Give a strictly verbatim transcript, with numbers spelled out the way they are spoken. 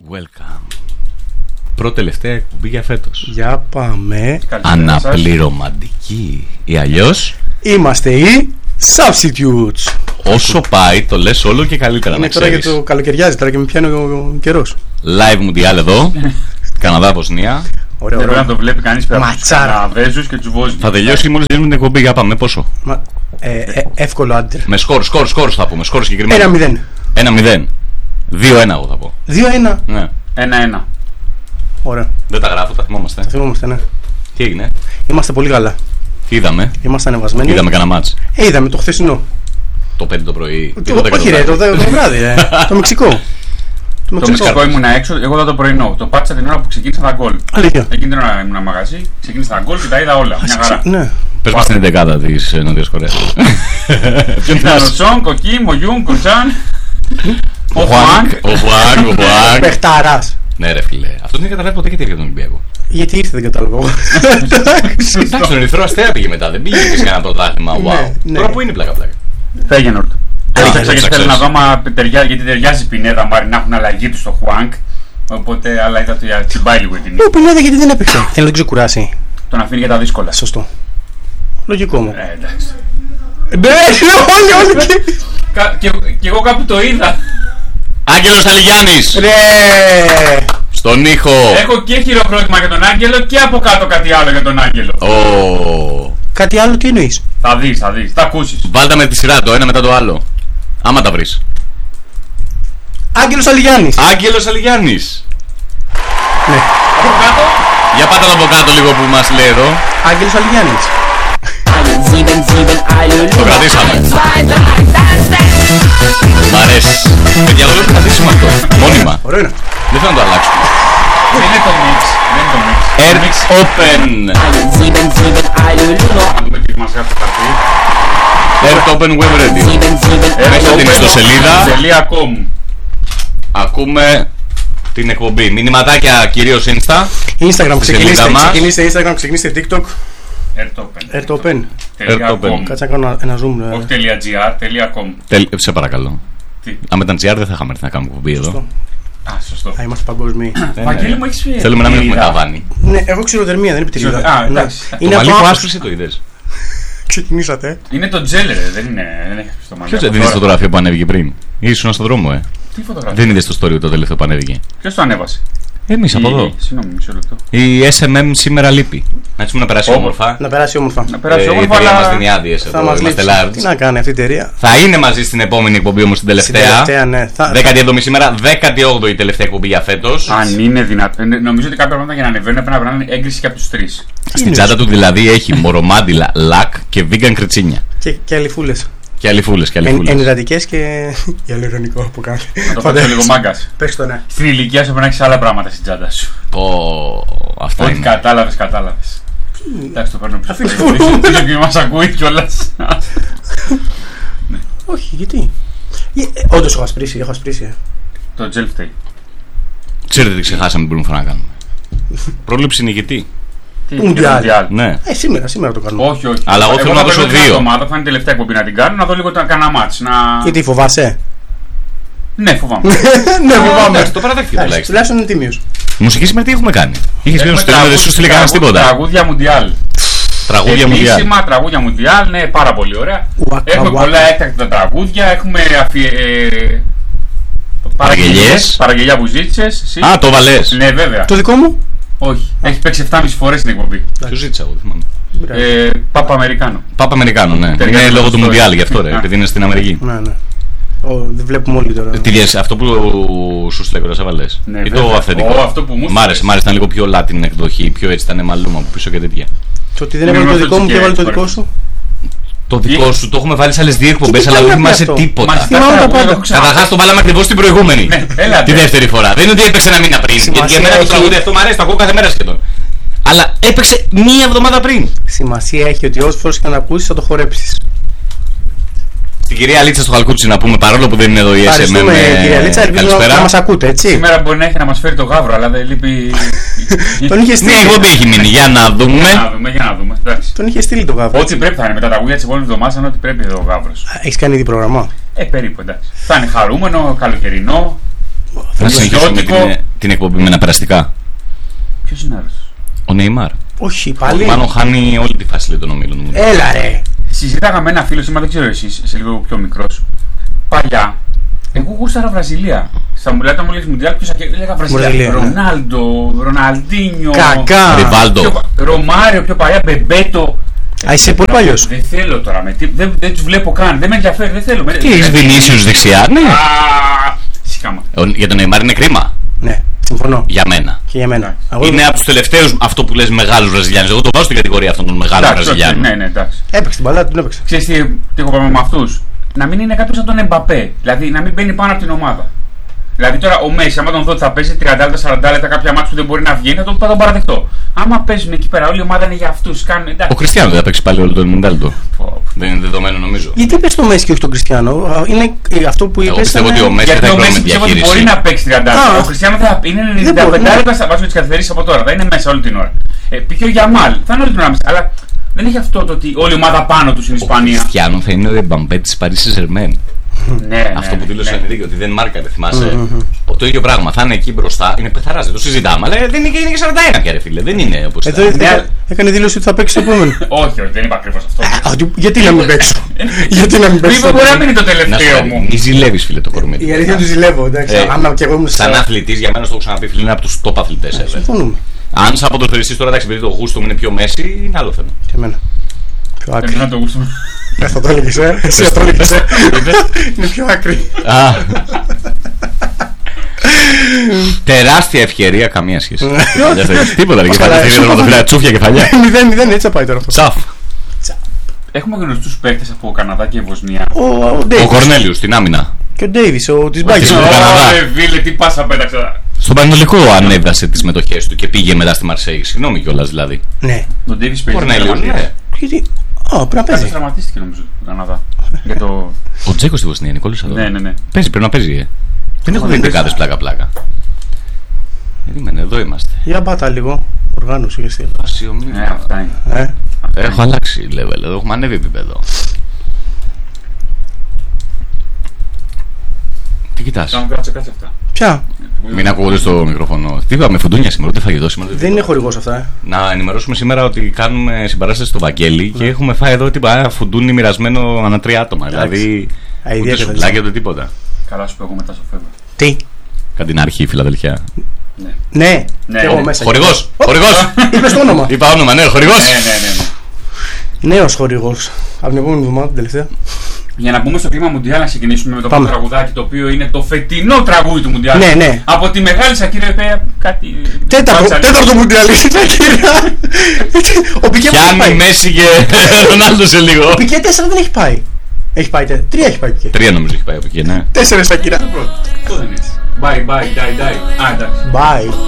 Welcome. Πρώτη-τελευταία εκπομπή για φέτος. Για πάμε. Αναπληρωματική. Ή αλλιώς είμαστε οι Substitutes. Όσο πάει το λες όλο και καλύτερα. Είναι να τώρα ξέρεις. για το καλοκαιριάζει τώρα και με πιάνει ο καιρός. Live Mundial εδώ. Καναδά, Βοσνία. Ωραία, Δεν πρέπει ωραία. να το βλέπει κανείς πέρα από τους Ματσάρα. Καναδέζους και τους Βόσνιους. Θα τελειώσει μόλις γίνουμε την εκπομπή. Για πάμε πόσο. Μα, ε, ε, εύκολο άντερ. Με σκορ, σκορ, σκορ θα πούμε. Σκορ συγκεκριμένο. ένα μηδέν. ένα μηδέν. δύο ένα εγώ θα πω. δύο ένα. Ναι. Ένα-ένα. Ωραία. Δεν τα γράφω, τα θυμόμαστε. Θα θυμόμαστε, ναι. Τι έγινε. Είμαστε πολύ καλά. Τι είδαμε. Είμαστε ανεβασμένοι. Είδαμε κανένα μάτς. Ε, είδαμε το χθεσινό. Το πέντε το πρωί. Το, ή το δέκα όχι, ρε, το, βράδυ. το, το βράδυ, ρε. Το Μεξικό. Το Το Μεξικό. Μεξικό ήμουν έξω, εγώ είδα το πρωινό. Το πάτησα την ώρα που ξεκίνησα τα γκολ. Αλήθεια. Εκείνη την ώρα ήμουν μαγαζί, ξεκίνησα τα γκολ και τα είδα όλα. Μια χαρά. Ναι. Πες μας την εντεκάδα της ε, Νότιας Κορέας. Ποιον Ήταν ο θυμάσαι. Σονγκ, ο Κιμ, ο Γιούγκ, ο Τσάν. Ο Χουάνκ. Ο Χουάνκ, ο Χουάνκ. Πεχταράς. Ναι ρε φίλε. Αυτός δεν καταλάβει ποτέ γιατί έρχεται τον Ολυμπιακό. Γιατί ήρθε, δεν κατάλαβα εγώ. Εντάξει, τον Ερυθρό Αστέρα πήγε μετά. Δεν πήγε και σε κανένα πρωτάθλημα. Ναι, Wow. ναι. Τώρα που είναι πλάκα πλάκα. Φέγενορντ. Έψαξα και έψαξες. θέλω να δω άμα ταιριάζει, γιατί ταιριάζει η Πινέδα Μάρι να έχουν αλλαγή του στο Χουάνκ. Οπότε, αλλά είδα το για τσιμπάει λίγο την. Ο Πινέδα γιατί δεν έπαιξε. Θέλει να τον ξεκουράσει. Τον αφήνει για τα δύσκολα. Σωστό. Λογικό μου. Ε, εντάξει. Ναι, όλοι, όλοι. Κα- Και και εγώ κάπου το είδα. Άγγελος Αλιγιάννης. Ρε. Στον ήχο. Έχω και χειροκρότημα για τον Άγγελο και από κάτω κάτι άλλο για τον Άγγελο. Ω. Κάτι άλλο τι εννοείς. Θα δεις, θα δεις, θα ακούσεις. Βάλτα με τη σειρά το ένα μετά το άλλο. Άμα τα βρεις. Άγγελος Αλιγιάννης. Άγγελος Αλιγιάννης. Ναι. Από κάτω. Για πάτα από κάτω λίγο που μας λέει εδώ. Άγγελος Αλιγιάννης. Το κρατήσαμε. Μ' αρέσει. Παιδιά, εγώ το κρατήσουμε αυτό. Μόνιμα. Ωραίο είναι. Δεν θέλω να το αλλάξουμε. Δεν είναι το mix, δεν είναι το mix. Air Mix. Open. Να δούμε τι μας γράφει το χαρτί. Air Open Web Radio. Μέσα την ιστοσελίδα. Τελεία com. Ακούμε την εκπομπή. Μηνυματάκια κυρίως Insta. Instagram, Στη ξεκινήστε. σελίδα μας. Ξεκινήστε Instagram, ξεκινήστε TikTok. Airtopen. Air το Open. Τελεία Airtopen. com. Κάτσε να κάνω ένα- ένα zoom. Όχι τελεία gr, τελεία com. Τελ- Σε παρακαλώ. Τι. Αν ήταν τζι αρ δεν θα είχαμε έρθει να κάνουμε εκπομπή εδώ. Σωστό. Α, σωστό. Θα είμαστε παγκόσμιοι. Δεν Βαγγέλη είναι. μου, έχεις πει. Θέλουμε να μην έχουμε Είδα. ταβάνι. Ναι, έχω ξηροδερμία, δεν είναι Ξηροδε- πτυρίδα. Α, εντάξει. Το Είναι μαλλί από που άπος. άσπρησε το είδες. Ξεκινήσατε. Είναι το τζέλε, ρε, δεν είναι. Δεν έχει στο μαλλί. Ποιος από δεν είδες τώρα. φωτογραφία που ανέβηκε πριν. Ήσουν στον δρόμο, ε. Τι φωτογραφία. Δεν είδες το story το τελευταίο που ανέβηκε. Ποιος το ανέβασε. Εμείς από Η- εδώ. Συγγνώμη, μισό λεπτό. Η ες εμ εμ σήμερα λείπει. Να έτσι να περάσει Όμορφα. όμορφα. Να περάσει όμορφα. Να περάσει Ε, η όμορφα, εταιρεία αλλά. μας δίνει άδειες Θα εδώ. μας Είμαστε λείψει. large. Τι να κάνει αυτή η εταιρεία. Θα είναι μαζί στην επόμενη εκπομπή όμως την Στην τελευταία. τελευταία, ναι. Θα- δέκατη έβδομη σήμερα, δέκατη όγδοη η τελευταία εκπομπή για φέτος. Αν είναι δυνατό. Ε, Νομίζω ότι κάποια πράγματα για να ανεβαίνουν πρέπει να βρουν έγκριση και από τους τρεις. Στην τσάντα του δηλαδή έχει μορομάντιλα, λακ και vegan κριτσίνια. Και, και αληφούλες. Και αληφούλες και Εν, αληφούλες. ενυδατικές και. Για λιρονικό από κάτω. Να το παίξω λίγο μάγκας. Πες το ναι. Στην ηλικία σου πρέπει να έχεις άλλα πράγματα στην τσάντα σου. Πω, αυτά Ό,τι είναι. κατάλαβες, κατάλαβες. Εντάξει, το παίρνω πίσω. Αφήνω. Πίσω και μας ακούει κιόλας. Όχι, γιατί. Ε, ε, Όντως έχω ασπρίσει, έχω ασπρίσει. ε. Το τζελ φταίει. Ξέρετε τι ξεχάσαμε που μπορούμε να κάνουμε. Πρόληψη νικητή. Τι, Μουντιάλ. και το Μουντιάλ. Ναι. Ε, σήμερα, σήμερα το κάνουμε. Όχι, όχι. Αλλά εγώ θέλω να θα δώσω παίρνω την δύο. εβδομάδα, θα είναι η τελευταία εκπομπή να την κάνω, να δω λίγο το κανένα μάτς. Να... Γιατί φοβάσαι. Ναι, φοβάμαι. Ναι, φοβάμαι. Εντάξει, το παραδέχτηκε Εντάξει, τουλάχιστον. τουλάχιστον είναι τίμιος. Μουσική σήμερα τι έχουμε κάνει. Είχες πει Έχουμε στο τέλος δεν σου στείλει κανένας τραγούδια- τίποτα. Τραγούδια Μουντιάλ. Τραγούδια μου διά. Επίσημα τραγούδια Μουντιάλ, ναι, πάρα πολύ ωραία. Ουακα, Έχουμε ουακα. πολλά έκτακτα τραγούδια, έχουμε αφιε... ε... Παραγγελιές. Παραγγελιά που ζήτησες. εσύ. Α, το βαλές. Ναι, βέβαια. Το δικό μου. Όχι, έχει παίξει επτά και μισή φορές στην εκπομπή. Ποιο ζήτησα εγώ, δεν θυμάμαι. Ε, Πάπα Αμερικάνο. Πάπα Αμερικάνο, ναι. Τελικά Είναι το λόγω του σωστό Μουντιάλ είναι. γι' αυτό ρε, Α. επειδή είναι στην Αμερική. Ναι, ναι. Ω, δεν βλέπουμε όλοι τώρα. Τι διες, αυτό που σου στέλνω, σε έβαλες. Ναι, Ή βέβαια. το αυθεντικό. Ω, αυτό που μου Μ' άρεσε, στείλες. μ' άρεσε, ήταν λίγο πιο Latin εκδοχή, πιο έτσι ήταν μαλλούμα από πίσω και τέτοια. Το ότι δεν Είναι έβαλε το γνωστό δικό μου και και έβαλε το εύκολο. δικό σου. Το δικό σου το έχουμε βάλει σε άλλες δύο εκπομπές, τι αλλά δεν κάναμε θυμάσαι αυτό? τίποτα. Μάλιστα, Θυμάμαι τα τραγούδια πάντα. έχω ξανά- Καταρχάς το βάλαμε ακριβώς την προηγούμενη. Ναι, έλα, Τη ναι. δεύτερη φορά. Δεν είναι ότι έπαιξε ένα μήνα πριν. Γιατί Σημασία για μένα το έχει- τραγούδι αυτό μου αρέσει, το ακούω κάθε μέρα σχεδόν. Αλλά έπαιξε μία εβδομάδα πριν. Σημασία έχει ότι όσες φορές και να ακούσεις θα το χορέψεις. Την κυρία Λίτσα στο Χαλκούτσι να πούμε, παρόλο που δεν είναι εδώ η ες εμ εμ. Ευχαριστούμε κυρία Λίτσα, ελπίζω να Καλησπέρα. μας ακούτε, έτσι. Σήμερα μπορεί να έχει να μας φέρει το γάβρο, αλλά δεν λείπει. Τον είχε Ναι, στείλει. εγώ δεν έχει μείνει. Για να Για δούμε. να δούμε, για να δούμε. Εντάξει. Τον είχε στείλει το γάβρο. Ό,τι πρέπει θα είναι με τα τραγούδια της επόμενης εβδομάδας, είναι ό,τι πρέπει ο γάβρος. Έχεις κάνει ήδη πρόγραμμα. Ε, περίπου εντάξει. Θα είναι χαρούμενο, καλοκαιρινό. Να συνεχίσουμε με την, Εξωτικό. την εκπομπή με ένα περαστικά. Ποιος είναι άρρωστος? Ο Νεϊμάρ. Όχι, πάλι. Μάλλον χάνει όλη τη φάση των ομίλων. Έλα ρε. Συζήταγα με ένα φίλο σήμερα, δεν ξέρω εσείς, σε λίγο πιο μικρός. Παλιά, εγώ γούσταρα Βραζιλία. Στα μουλάτα μου λέει Μουντιάλ, ποιος έλεγα Βραζιλία. Ρονάλντο, Ροναλντίνιο. Κακά. Ριβάλντο. Ρωμάριο, πιο παλιά, Μπεμπέτο. Α, είσαι πολύ παλιός. Δεν θέλω τώρα, με, δεν, δεν τους βλέπω καν, δεν με ενδιαφέρει, δεν θέλω. Τι έχεις Βινίσιους δεξιά, ναι. Σηκάμα. Για τον Νεϊμάρ είναι κρίμα. Ναι, συμφωνώ. Για μένα. Και για μένα. Είναι από τους τελευταίους, αυτό που λες, μεγάλους Βραζιλιάνους. Εγώ το βάζω στην κατηγορία αυτών των μεγάλων Βραζιλιάνων. Ναι, ναι, εντάξει. Έπαιξε την μπαλά, την έπαιξε. Ξέρεις τι, τι έχω πάει με αυτούς? Να μην είναι κάποιος σαν τον Εμπαπέ. Δηλαδή να μην μπαίνει πάνω από την ομάδα. Δηλαδή τώρα ο Μέση, άμα τον δω ότι θα παίζει τριάντα λεπτά σαράντα λεπτά κάποια μάτια που δεν μπορεί να βγει, θα τον, θα τον παραδεχτώ. Άμα παίζουν εκεί πέρα, όλη η ομάδα είναι για αυτούς. Κάνουν, ο Κριστιάνο δεν θα παίξει πάλι όλο το Μουντιάλ του. Δεν είναι δεδομένο νομίζω. Γιατί πες το Μέση και όχι τον Κριστιάνο? Είναι αυτό που είπες. Εγώ πιστεύω ότι ο Μέση θα έχει πρόβλημα με διαχείριση. Μπορεί να παίξει τριάντα λεπτά. Ο Κριστιάνο θα είναι ενενήντα πέντε λεπτά, θα βάζουμε τις καθυστερήσεις από τώρα. Θα είναι μέσα όλη την ώρα. Ε, Πήγε ο Γιαμάλ, θα είναι όλη την ώρα μέσα. Αλλά δεν έχει αυτό το ότι όλη η ομάδα πάνω του στην Ισπανία. Ο Κριστιάνο θα είναι ο Εμπαμπέ της Παρίς Σεν-Ζερμέν. Ναι, αυτό ναι, που δήλωσε ναι. είναι δίκαιο, ότι δεν μάρκαρε, θυμάσαι. Mm-hmm. Το ίδιο πράγμα. Θα είναι εκεί μπροστά. Είναι πεθαράς, δεν το συζητάμε. Αλλά δεν είναι και σαράντα ένα πια, ρε φίλε. Δεν είναι όπως Εδώ ήταν. έκανε δήλωση ότι θα παίξει το επόμενο. Όχι, όχι, δεν είπα ακριβώς αυτό. Γιατί να μην παίξω? Γιατί να μην παίξω? Μήπως μπορεί να μην είναι το τελευταίο μου. Μη ζηλεύεις, φίλε, το κορμί. Η αλήθεια του ζηλεύω, εντάξει. Άμα και εγώ ήμουν σαν αθλητής, για μένα το έχω ξαναπεί, φίλε, είναι από τους top αθλητές. Συμφωνούμε. Αν σαν ποδοσφαιριστής τώρα, εντάξει, επειδή το γούστο μου είναι πιο μέση, είναι άλλο θέμα. Και εμένα. Πιο άκρη. Εμένα το γούστο μου. Αυτό το έλεγες, ε. Εσύ το έλεγες, ε. Είναι πιο άκρη. Τεράστια ευκαιρία, καμία σχέση. Τίποτα, δεν κεφαλιά. Τσούφια κεφαλιά. Μηδέν, μηδέν, έτσι θα πάει τώρα αυτό. Τσαφ. Έχουμε γνωστούς παίκτες από Καναδά και Βοσνία. Ο Κορνέλιος στην άμυνα. Και ο Ντέιβις, ο της Μπάγκης. Ωραία, Βίλε, τι πάσα πέταξα. Στον Πανετολικό ανέβασε τις μετοχές του και πήγε μετά στη Μαρσέη. Συγγνώμη κιόλας δηλαδή. Ναι. Τον Ντέιβις παίζει. Κορνέλιος, ναι. Γιατί. Α, πρέπει να παίζει. Κάποιος τραυματίστηκε νομίζω στον Καναδά. Για το... Ο Τζέκος στη Βοσνία, Νικόλης εδώ. Ναι, ναι, ναι. Παίζει, πρέπει να παίζει. Ε. Δεν έχω δει δεκάδες πλάκα-πλάκα. Περίμενε, εδώ είμαστε. Για πάτα λίγο. Οργάνωση και στήλα. Ναι, αυτά είναι. Ε. Έχω αλλάξει level, εδώ έχουμε ανέβει επίπεδο. Τι κοιτάς? Κάτσε, κάτσε αυτά. Ποια? Μην ακούγονται στο μικρόφωνο. Τι είπαμε, φουντούνια σήμερα, ούτε φαγητό σήμερα. Δεν είναι χορηγός αυτά, ε. Να ενημερώσουμε σήμερα ότι κάνουμε συμπαράσταση στο Βαγγέλη και έχουμε φάει εδώ τίποτα φουντούνι μοιρασμένο ανά τρία άτομα. Δηλαδή ούτε σουβλάκια ούτε τίποτα. Καλά σου πω εγώ μετά στο φεύγω. Τι? Κατά την αρχή, Φιλαδελφιά. Ναι. Ναι, ναι, και εγώ ναι. μέσα. Χορηγός! Χορηγός! Είπες το όνομα. Είπα όνομα, ναι, χορηγός! Ναι, ναι, ναι. Νέος χορηγός. Από την επόμενη εβδομάδα, την τελευταία. Για να μπούμε στο κλίμα Μουντιάλ, να ξεκινήσουμε με το πρώτο τραγουδάκι, το οποίο είναι το φετινό τραγούδι του Μουντιάλ. Ναι, ναι. Από τη μεγάλη Σακύρα Επέα, κάτι. Τέταρτο, τέταρτο Μουντιάλ, Σακύρα. Ο Πικέ Πιάνει Μέση και Ρονάλντο σε λίγο. Ο Πικέ τέσσερα δεν έχει πάει. Έχει πάει, τρία έχει πάει Πικέ. Τρία νομίζω έχει πάει από εκεί, ναι. Τέσσερα Σακύρα. Αυτό δεν είναι. Bye, bye, die, die. Α, εντάξει. Bye.